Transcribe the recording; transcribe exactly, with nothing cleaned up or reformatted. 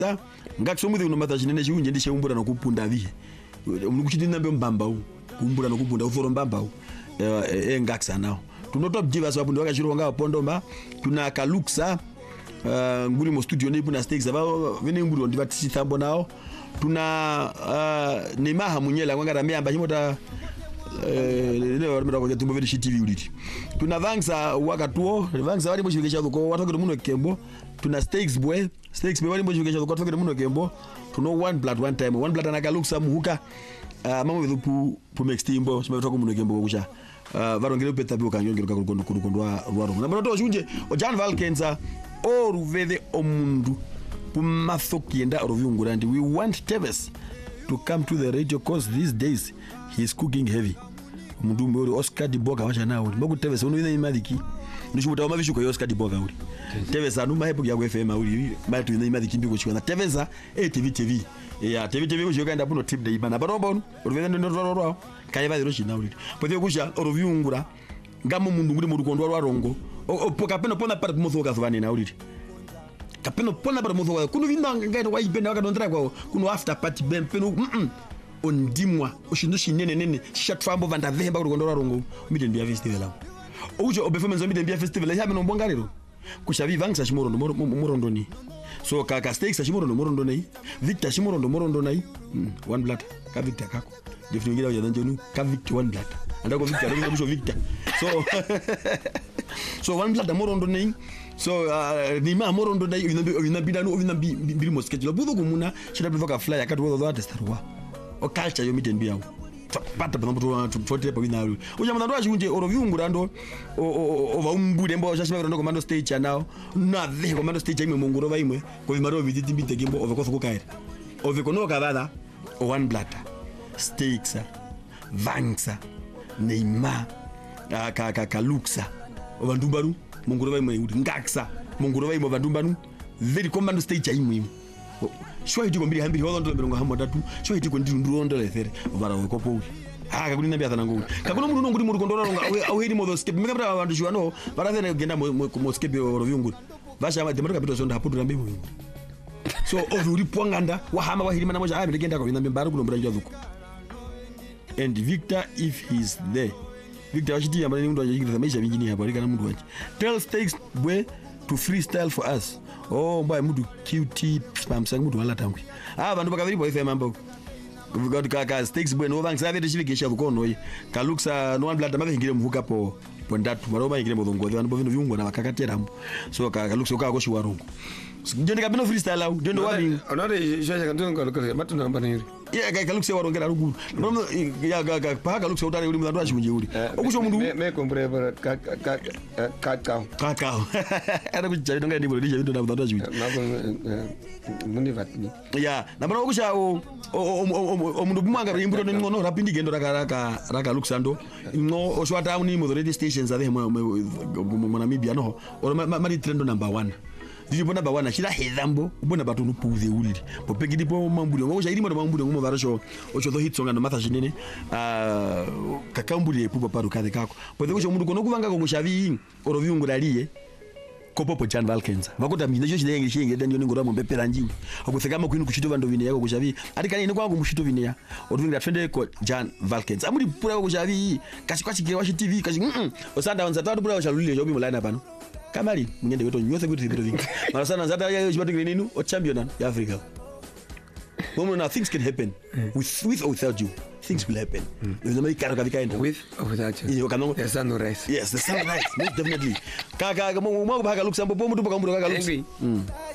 ta ngakusomuthe kuno matha chinene chiunje ndishe umbura nokupunda vi umuntu kuchiti nambe mbamba u kumbura nokupunda uforo mbamba u eh ngaksa nawo tuno top divas wapundi wakachironga pondomba tuna Kaluxa uh, nguli mo studio nepu na stakes aba vene nguli ndiva tisithambo nawo tuna uh, Nemaha Munyela kwanga ramyamba chimota eh leo ramira kwa tumbo vile T V uliti tuna Vangsa wakatuo Vangsa wali mochikesha ko watoke muno kembo tuna stakes boy stakes boy wali mochikesha ko watoke muno kembo tuna one blood one time one blood na Kaluxa muhuka uh, mama vedu pu pu next timbo sima watoke muno kembo kucha uh, varongere peta byo kanyongero kakukondo kurukondwa rwaro na mara to shunje o Jan Valkenza o ruvede omundu pumathokienda rovyungura and we want Tevez to come to the radio cause these days he is cooking heavy mundu mbori Oscar Diboga wacha nawo mboku Tevez uno ine imadiki nishubuta mavishuko Oscar Diboga uri Tevez anu mahepo ya F M uri mali ine imadiki mbiko chikona Tevez e T V T V ya T V T V ujoka enda puno tip de ibana barobon uruvede ndo ndo ro kaiva iro china uri pode kusha rovyungura ngamo mundu nguri mu kondwa rwarongo opoka peno pona part mothoka zvani na uri kapeno pona para mothoka kuno vinda ngaita waipenda wakadondra kwao kuno after party ben peno mm ondimwa oshindo shinene nene shatfambo vanda vemba kurikondora rongo mide ya festival ujo obefomenzo mide ya festival ya bino mbongarero kushavi Vangsa chimorondo morondo ni so kaka stakes chimorondo morondo nei Victor chimorondo morondo nei one blood ka Victor kako definitely ya danjonu ka Victor one blood andako Victor ringa busho Victor so so one blood morondo nei so uh, ni ma morondo nei inabida no inambi mbili mosket lo budo kumuna shida bivoka fly akati wo that starwa o culture yo miten biawo pata bambo tfote pa winalu uja mnando achunje orovyungura ndo o vaumbude mbo shashima ndo commando stage now na the commando stage imwe munguro vaimwe ko vimaro vititi mbite kimbo ovekotho kukaira ovekonoka bada one blood stakes Vangsa Neymar ka ka Kaluxa ovandumbaru munguro vaimwe uri ngaksa munguro vaimwe vandumbanu very commando stage imwe shwa hiti kombiri hambiri hondo ndo hamo tatu shwa hiti kondi ndo ndo lethere vara kopo ah kakuni nambia thana ngoni kakuno mundu nguri muri kondora ronga au hedi modo skip mekapra vandu shwano vara thene genda mo skip rovyunguri vasha va demara kapito sonda hapudu rambe mungu so ovuri pwanganda wa hama wa hilima na moja abe genda ko inambe mbaru kuno mbranja dhuko and Victor if he's there Victor washiti yamani mundu ajikira maisha vingine hapa rika na mundu wachi tell stakes bwe to freestyle for us oh mbaye mudu Q T spamsang mudu wala tangwi ah vandu bakaviri boy fema mambo we got kaka stakes bwe no Vangsa vete chivikesha vukono yi Kaluxa no one blood mave ngire muhuka po pondatu maroba ngire modongo vandu bovino vyungwa na vakakatera mbo so kaka Kaluxa ka koshi warongo ndende kabino freestyle au ndende wali onore shasha kanto ngalo matunda mbaniri yeah kaka Kaluxa warongera ruguru nomo ya kaka pa Kaluxa utare uri mudando achunje uri okusho mundu me compre ka ka ka ka ka era kujayi ndonga ndibolo dije ndo na mudando achunje mundi vatni yeah na bana okusha o o mundu bumanga imbuto ngono rapindi gendo raka raka raka Kaluxa ndo ngo oshwata uni mo radio stations ave mo mo Namibia no or mari trend number one dije bona ba wana shira hedambo ubona batu no puze uliri popeki dipo mambule ngo shairi mo mambule ngo varasho ocho do hit songa no matha jinene ah kakambule pupa paru kade kako pode kucho mundu kono kuvanga ngo shavi orovyungura liye kopopo Jan Valkenza vakuta mina jo shile ngishe ngeda ndiyo ngora mo pepera njingu akuthekama kwinu kuchito vando vine yako kushavi atikani ine kwangu mushito vine ya otuvinga twende ko Jan Valkenza amuri pura ko kushavi kashi kwachi kire washi T V kashi mm osanda wanza tatu pura washalulile jobi mulana pano kamari mungende weto nyose kuti vito vingi mara sana zata ya chibatu ninu o champion ya Africa woman now things can happen with with or without you things will happen no mai karo kavikaenda with or without you the sun will rise yes the sun will rise most definitely kaka mo mo ba Kaluxa mbo mbo mbo ka mbo ka Kaluxa